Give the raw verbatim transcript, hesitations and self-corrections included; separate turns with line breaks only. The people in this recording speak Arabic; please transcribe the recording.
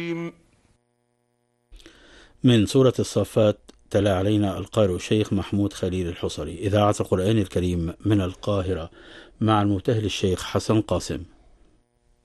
من سورة الصافات تلا علينا القارئ الشيخ محمود خليل الحصري، إذاعة القرآن الكريم من القاهرة، مع المبتهل الشيخ حسن قاسم.